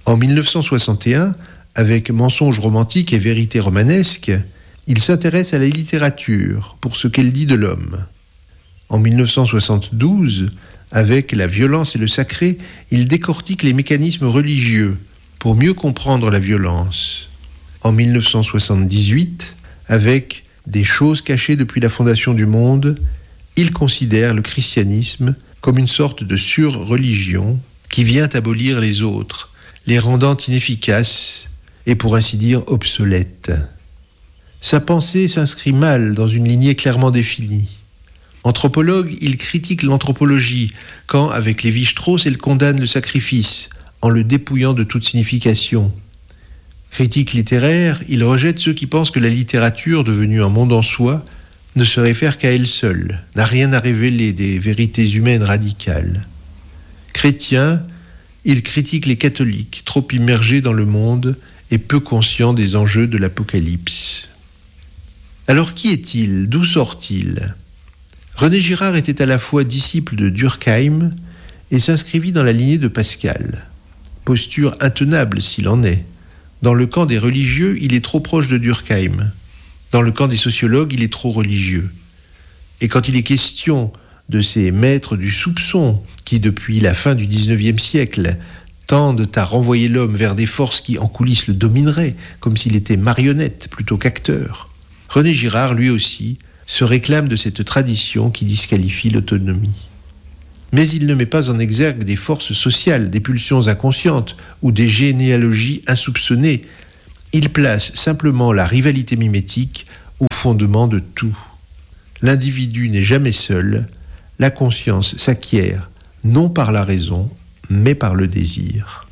En 1961, avec Mensonges romantiques et vérités romanesques, il s'intéresse à la littérature pour ce qu'elle dit de l'homme. En 1972, avec La violence et le sacré, il décortique les mécanismes religieux pour mieux comprendre la violence. En 1978, avec Des choses cachées depuis la fondation du monde, il considère le christianisme comme une sorte de sur-religion qui vient abolir les autres, les rendant inefficaces et pour ainsi dire obsolètes. Sa pensée s'inscrit mal dans une lignée clairement définie. Anthropologue, il critique l'anthropologie quand, avec Lévi-Strauss, elle condamne le sacrifice en le dépouillant de toute signification. Critique littéraire, il rejette ceux qui pensent que la littérature, devenue un monde en soi, ne se réfère qu'à elle seule, n'a rien à révéler des vérités humaines radicales. Chrétien, il critique les catholiques, trop immergés dans le monde et peu conscients des enjeux de l'Apocalypse. Alors qui est-il ? D'où sort-il ? René Girard était à la fois disciple de Durkheim et s'inscrivit dans la lignée de Pascal. Posture intenable s'il en est. Dans le camp des religieux, il est trop proche de Durkheim. Dans le camp des sociologues, il est trop religieux. Et quand il est question de ces maîtres du soupçon qui, depuis la fin du XIXe siècle, tendent à renvoyer l'homme vers des forces qui, en coulisses, le domineraient, comme s'il était marionnette plutôt qu'acteur, René Girard, lui aussi, se réclame de cette tradition qui disqualifie l'autonomie. Mais il ne met pas en exergue des forces sociales, des pulsions inconscientes ou des généalogies insoupçonnées. Il place simplement la rivalité mimétique au fondement de tout. L'individu n'est jamais seul, la conscience s'acquiert non par la raison, mais par le désir.